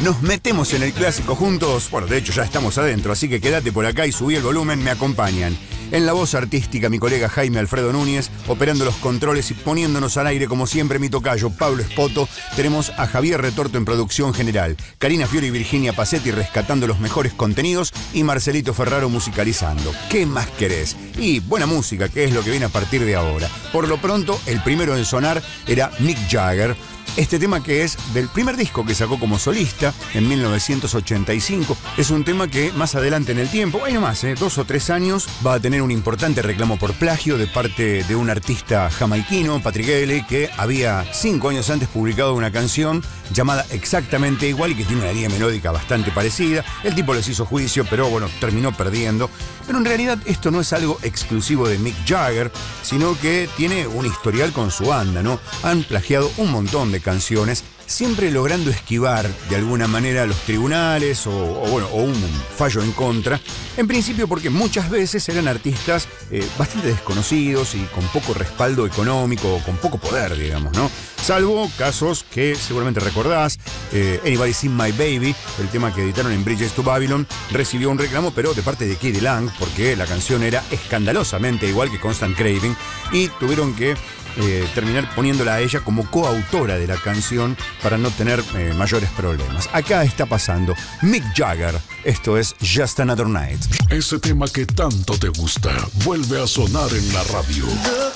Nos metemos en el clásico juntos. Bueno, de hecho ya estamos adentro, así que quédate por acá y subí el volumen, me acompañan. En la voz artística, mi colega Jaime Alfredo Núñez, operando los controles y poniéndonos al aire, como siempre, mi tocayo Pablo Espoto. Tenemos a Javier Retorto en producción general, Karina Fiori y Virginia Pacetti rescatando los mejores contenidos y Marcelito Ferraro musicalizando. ¿Qué más querés? Y buena música, que es lo que viene a partir de ahora. Por lo pronto, el primero en sonar era Mick Jagger. Este tema, que es del primer disco que sacó como solista en 1985, es un tema que más adelante en el tiempo, ahí nomás, 2 o 3 años, va a tener un importante reclamo por plagio de parte de un artista jamaiquino, Patrick Haley, que había 5 años antes publicado una canción llamada exactamente igual y que tiene una línea melódica bastante parecida. El tipo les hizo juicio, pero bueno, terminó perdiendo. Pero en realidad esto no es algo exclusivo de Mick Jagger, sino que tiene un historial con su banda, ¿no? Han plagiado un montón de canciones, siempre logrando esquivar de alguna manera los tribunales o un fallo en contra. En principio porque muchas veces eran artistas bastante desconocidos y con poco respaldo económico o con poco poder, digamos, ¿no? Salvo casos que seguramente recordás, Anybody Seen My Baby, el tema que editaron en Bridges to Babylon, recibió un reclamo, pero de parte de K.D. Lang, porque la canción era escandalosamente igual que Constant Craving, y tuvieron que terminar poniéndola a ella como coautora de la canción para no tener mayores problemas. Acá está pasando Mick Jagger. Esto es Just Another Night. Ese tema que tanto te gusta vuelve a sonar en la radio.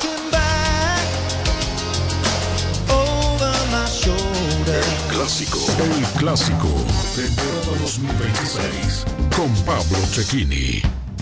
El clásico, temporada 2026, con Pablo Cecchini.